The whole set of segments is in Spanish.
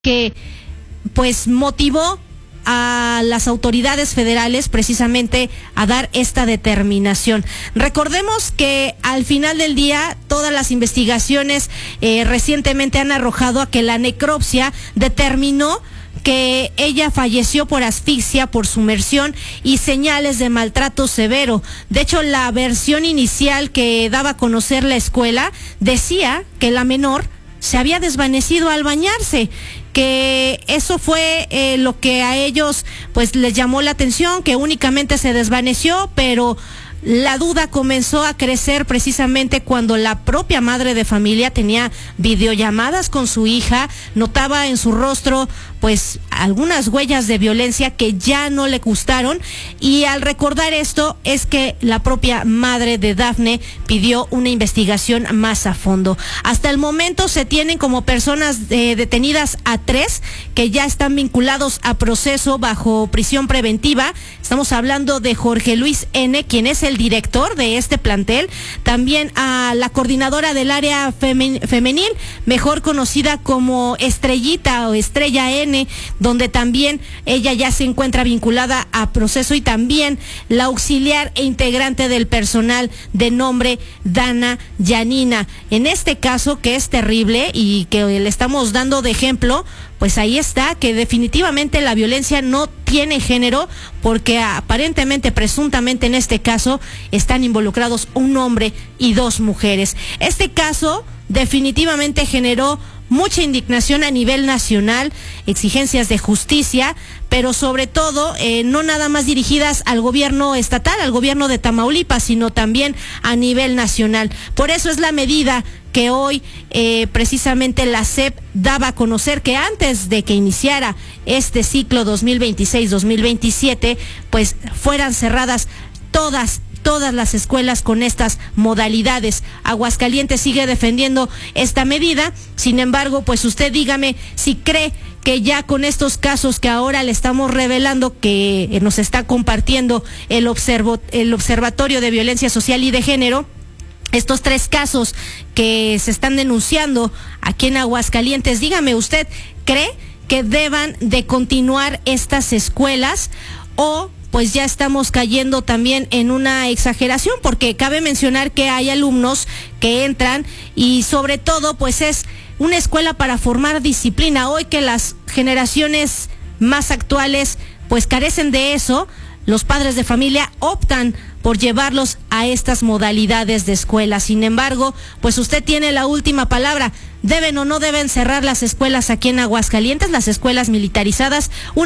que pues motivó a las autoridades federales precisamente a dar esta determinación. Recordemos que al final del día todas las investigaciones recientemente han arrojado a que la necropsia determinó que ella falleció por asfixia, por sumersión y señales de maltrato severo. De hecho, la versión inicial que daba a conocer la escuela decía que la menor se había desvanecido al bañarse, que eso fue lo que a ellos pues les llamó la atención, que únicamente se desvaneció, pero la duda comenzó a crecer precisamente cuando la propia madre de familia tenía videollamadas con su hija, notaba en su rostro pues algunas huellas de violencia que ya no le gustaron, y al recordar esto es que la propia madre de Dafne pidió una investigación más a fondo. Hasta el momento se tienen como personas detenidas a 3 que ya están vinculados a proceso bajo prisión preventiva. Estamos hablando de Jorge Luis N., quien es el director de este plantel, también a la coordinadora del área femenil, mejor conocida como Estrellita o Estrella N., donde también ella ya se encuentra vinculada a proceso, y también la auxiliar e integrante del personal de nombre Dana Yanina. En este caso, que es terrible y que le estamos dando de ejemplo, pues ahí está, que definitivamente la violencia no tiene género, porque aparentemente, presuntamente en este caso, están involucrados un hombre y 2 mujeres. Este caso definitivamente generó mucha indignación a nivel nacional, exigencias de justicia, pero sobre todo no nada más dirigidas al gobierno estatal, al gobierno de Tamaulipas, sino también a nivel nacional. Por eso es la medida que hoy precisamente la SEP daba a conocer, que antes de que iniciara este ciclo 2026-2027, pues fueran cerradas todas las escuelas con estas modalidades. Aguascalientes sigue defendiendo esta medida. Sin embargo, pues usted dígame si cree que ya con estos casos que ahora le estamos revelando, que nos está compartiendo el Observatorio de Violencia Social y de Género, estos 3 casos que se están denunciando aquí en Aguascalientes, dígame, ¿usted cree que deban de continuar estas escuelas, o pues ya estamos cayendo también en una exageración? Porque cabe mencionar que hay alumnos que entran y sobre todo pues es una escuela para formar disciplina. Hoy que las generaciones más actuales pues carecen de eso, los padres de familia optan por llevarlos a estas modalidades de escuela. Sin embargo, pues usted tiene la última palabra. ¿Deben o no deben cerrar las escuelas aquí en Aguascalientes, las escuelas militarizadas?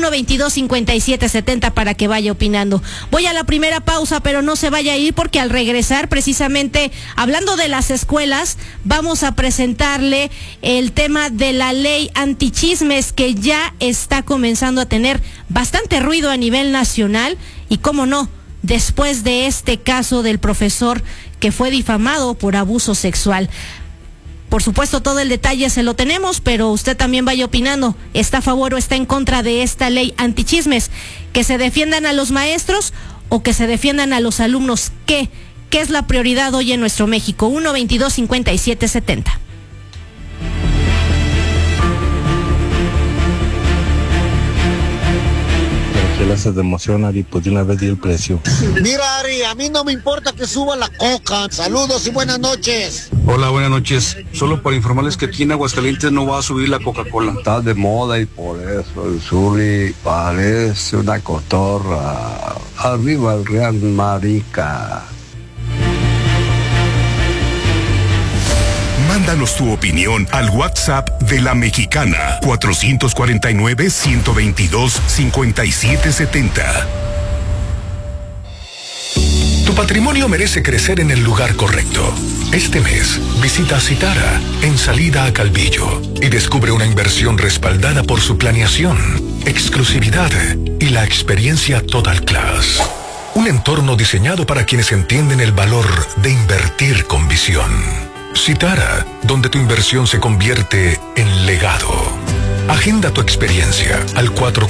122-5770 para que vaya opinando. Voy a la primera pausa, pero no se vaya a ir, porque al regresar, precisamente hablando de las escuelas, vamos a presentarle el tema de la ley antichismes, que ya está comenzando a tener bastante ruido a nivel nacional, y cómo no, después de este caso del profesor que fue difamado por abuso sexual. Por supuesto, todo el detalle se lo tenemos, pero usted también vaya opinando. ¿Está a favor o está en contra de esta ley antichismes? ¿Que se defiendan a los maestros o que se defiendan a los alumnos? ¿Qué es la prioridad hoy en nuestro México? 122-5770. Que le haces de emoción, Ari, pues de una vez di el precio. Mira, Ari, a mí no me importa que suba la coca. Saludos y buenas noches. Hola, buenas noches. Solo para informarles que aquí en Aguascalientes no va a subir la Coca-Cola. Está de moda y por eso el Zuli parece una cotorra. Arriba el Real Marica. Mándanos tu opinión al WhatsApp de La Mexicana, 449-122-5770. Tu patrimonio merece crecer en el lugar correcto. Este mes, visita Citara, en salida a Calvillo, y descubre una inversión respaldada por su planeación, exclusividad y la experiencia Total Class. Un entorno diseñado para quienes entienden el valor de invertir con visión. Citara, donde tu inversión se convierte en legado. Agenda tu experiencia al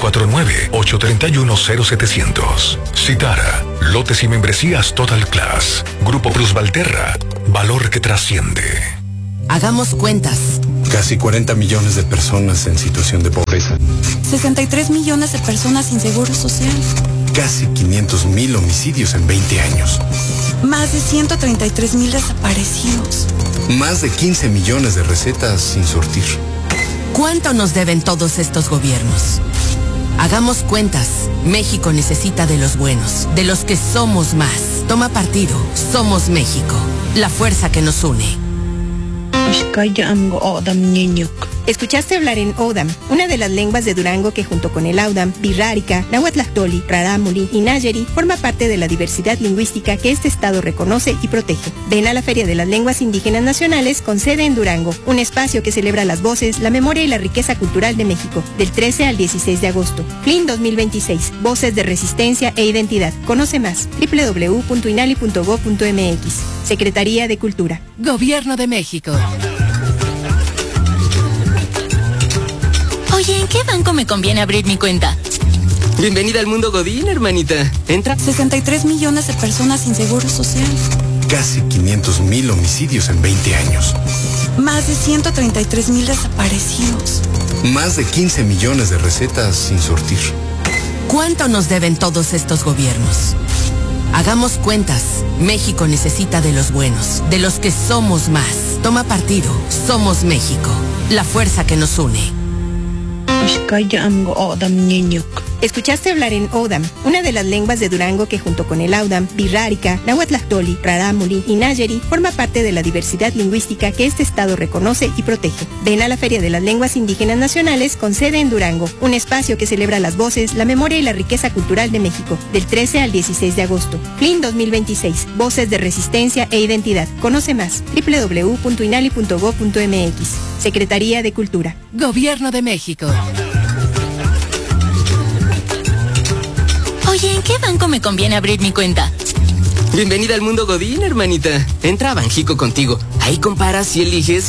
449-831-0700. Citara, lotes y membresías Total Class. Grupo Plus Valterra, valor que trasciende. Hagamos cuentas. Casi 40 millones de personas en situación de pobreza. 63 millones de personas sin seguro social. Casi 500,000 homicidios en 20 años. Más de 133,000 desaparecidos. Más de 15 millones de recetas sin surtir. ¿Cuánto nos deben todos estos gobiernos? Hagamos cuentas. México necesita de los buenos, de los que somos más. Toma partido. Somos México. La fuerza que nos une. Escuchaste hablar en Odam, una de las lenguas de Durango que junto con el Audam, Birrárica, Nahuatlactoli, Rarámuri y Nayeri forma parte de la diversidad lingüística que este estado reconoce y protege. Ven a la Feria de las Lenguas Indígenas Nacionales con sede en Durango, un espacio que celebra las voces, la memoria y la riqueza cultural de México, del 13 al 16 de agosto. FLIN 2026, Voces de Resistencia e Identidad. Conoce más, www.inali.gov.mx. Secretaría de Cultura. Gobierno de México. Oye, ¿en qué banco me conviene abrir mi cuenta? Bienvenida al mundo Godín, hermanita. Entra. 63 millones de personas sin seguro social. Casi 500,000 homicidios en 20 años. Más de 133,000 desaparecidos. Más de 15 millones de recetas sin surtir. ¿Cuánto nos deben todos estos gobiernos? Hagamos cuentas. México necesita de los buenos, de los que somos más. Toma partido. Somos México. La fuerza que nos une. Escuchaste hablar en Odam, una de las lenguas de Durango que junto con el Audam, Birrárica, Nahuatlactoli, Rarámuri y Nayeri forma parte de la diversidad lingüística que este estado reconoce y protege. Ven a la Feria de las Lenguas Indígenas Nacionales con sede en Durango, un espacio que celebra las voces, la memoria y la riqueza cultural de México, del 13 al 16 de agosto. FLIN 2026, Voces de Resistencia e Identidad. Conoce más, www.inali.gov.mx. Secretaría de Cultura. Gobierno de México. Oye, ¿en qué banco me conviene abrir mi cuenta? Bienvenida al mundo Godín, hermanita. Entra a Banjico contigo. Ahí comparas y eliges